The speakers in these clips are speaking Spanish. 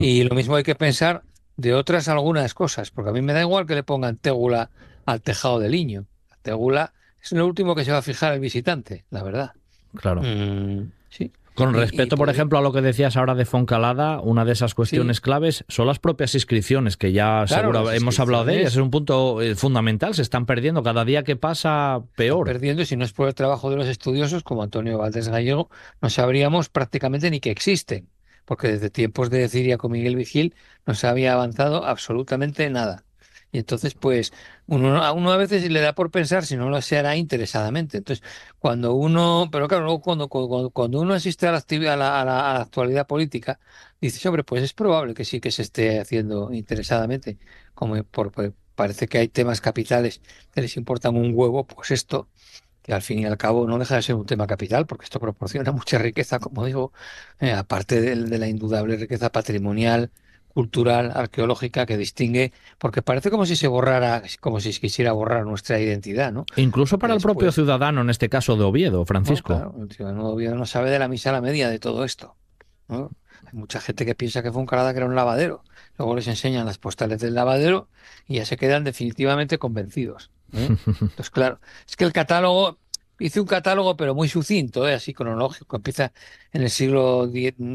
Y lo mismo hay que pensar de otras algunas cosas, porque a mí me da igual que le pongan tégula al tejado de liño. La tégula es lo último que se va a fijar el visitante, la verdad. Claro. Sí. Con Y respecto, por podría, ejemplo, a lo que decías ahora de Foncalada, una de esas sí, cuestiones claves son las propias inscripciones, que ya claro, seguro las hemos hablado de ellas. Es inscripciones un punto fundamental, se están perdiendo. Cada día que pasa, están peor. perdiendo, y si no es por el trabajo de los estudiosos como Antonio Valdés Gallego, no sabríamos prácticamente ni que existen, porque desde tiempos de Ciria con Miguel Vigil no se había avanzado absolutamente nada. Y entonces, pues, a uno a veces le da por pensar si no lo se hará interesadamente. Entonces, cuando uno, pero claro, luego cuando uno asiste a la actividad, a la actualidad política, dice, hombre, pues es probable que sí que se esté haciendo interesadamente, como parece que hay temas capitales que les importan un huevo, pues esto, que al fin y al cabo no deja de ser un tema capital, porque esto proporciona mucha riqueza, como digo, aparte de la indudable riqueza patrimonial, cultural, arqueológica que distingue, porque parece como si se borrara, como si se quisiera borrar nuestra identidad, ¿no? Incluso Porque para el propio después, ciudadano, en este caso de Oviedo, bueno, Francisco. claro, el ciudadano de Oviedo no sabe de la misa a la media de todo esto, ¿no? Hay mucha gente que piensa que Fuencarrada que era un lavadero. Luego les enseñan las postales del lavadero y ya se quedan definitivamente convencidos, ¿eh? Entonces, claro, es que el catálogo, hice un catálogo pero muy sucinto, ¿eh? Así cronológico. Empieza en el siglo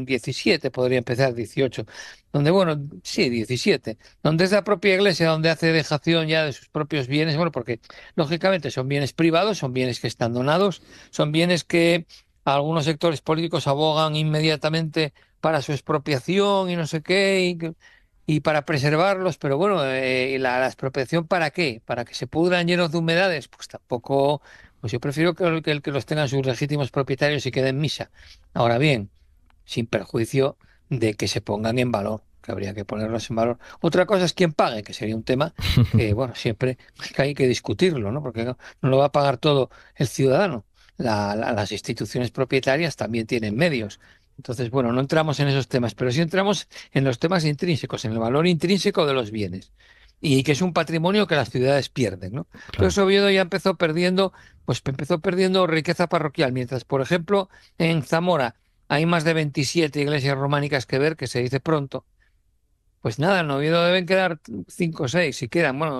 XVII, podría empezar XVIII, donde, bueno, sí, XVII, donde es la propia iglesia donde hace dejación ya de sus propios bienes, bueno, porque lógicamente son bienes privados, son bienes que están donados, son bienes que algunos sectores políticos abogan inmediatamente para su expropiación y no sé qué, y para preservarlos, pero bueno, ¿y la expropiación para qué? ¿Para que se pudran llenos de humedades? Pues tampoco, pues yo prefiero que los tengan sus legítimos propietarios y queden misa. Ahora bien, sin perjuicio de que se pongan en valor, que habría que ponerlos en valor. Otra cosa es quién pague, que sería un tema que, bueno, siempre que hay que discutirlo, ¿no? Porque no lo va a pagar todo el ciudadano. Las instituciones propietarias también tienen medios. Entonces, bueno, no entramos en esos temas, pero sí entramos en los temas intrínsecos, en el valor intrínseco de los bienes. Y que es un patrimonio que las ciudades pierden, ¿no? Claro. Entonces Oviedo ya empezó perdiendo riqueza parroquial, mientras, por ejemplo, en Zamora hay más de 27 iglesias románicas que ver, que se dice pronto. Pues nada, en Oviedo deben quedar 5 o 6, si quedan, bueno,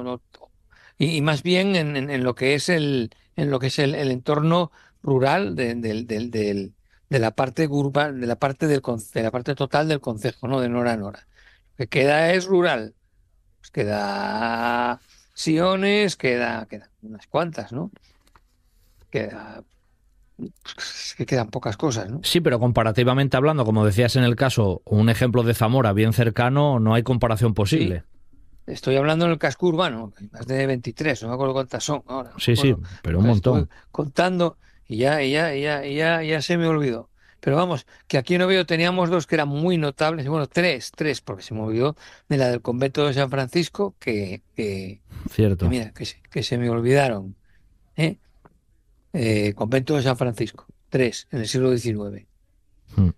y más bien en lo que es el entorno rural de la parte urbana, de la parte total del concejo, ¿no? De Nora a Nora. Lo que queda es rural. Pues queda Siones, queda unas cuantas, ¿no? Queda, es que quedan pocas cosas, ¿no? Sí, pero comparativamente hablando, como decías en el caso, un ejemplo de Zamora bien cercano, no hay comparación Sí, posible. estoy hablando en el casco urbano, que hay más de 23, no me acuerdo cuántas son ahora, no me Sí, sí, acuerdo, pero un porque estuve montón. contando y ya se me olvidó. Pero vamos, que aquí en Oviedo teníamos dos que eran muy notables, y bueno, tres, porque se me olvidó de la del convento de San Francisco, que Cierto. mira, que se me olvidaron, ¿eh? Convento de San Francisco, tres, en el siglo XIX. Mm.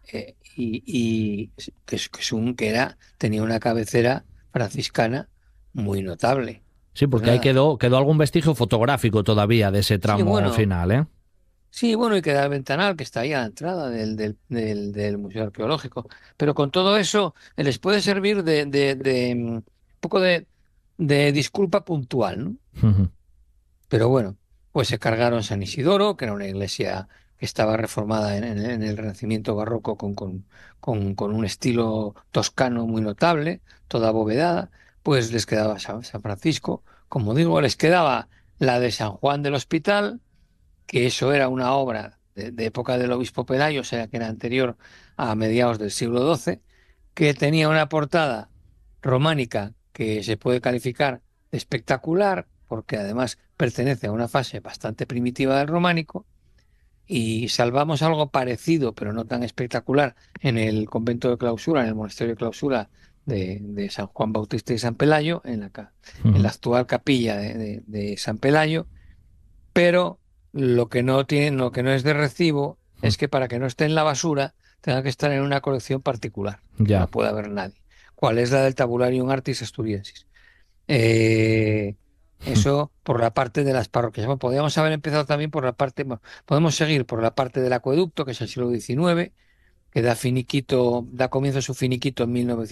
Y tenía una cabecera franciscana muy notable. Sí, Pues porque ahí nada. quedó algún vestigio fotográfico todavía de ese Sí, tramo bueno, final, ¿eh? sí, bueno, y queda el ventanal que está ahí a la entrada del Museo Arqueológico. Pero con todo eso, les puede servir de poco de disculpa puntual, ¿no? Ujú. Pero bueno, pues se cargaron San Isidoro, que era una iglesia que estaba reformada en el Renacimiento barroco con un estilo toscano muy notable, toda abovedada. Pues les quedaba San Francisco. Como digo, les quedaba la de San Juan del Hospital, que eso era una obra de época del obispo Pelayo, o sea, que era anterior a mediados del siglo XII, que tenía una portada románica que se puede calificar de espectacular, porque además pertenece a una fase bastante primitiva del románico, y salvamos algo parecido, pero no tan espectacular, en el convento de clausura, en el monasterio de clausura de San Juan Bautista y San Pelayo, en la Ujú. actual capilla de San Pelayo, pero lo que no es de recibo Mm. es que para que no esté en la basura tenga que estar en una colección particular, que Ya. no pueda ver nadie. ¿Cuál es la del Tabularium Artis Asturiensis? Eh, Mm. Eso por la parte de las parroquias. Bueno, podríamos haber empezado también por la parte, bueno, podemos seguir por la parte del acueducto, que es el siglo XIX, que da finiquito, da comienzo a su finiquito en 1900.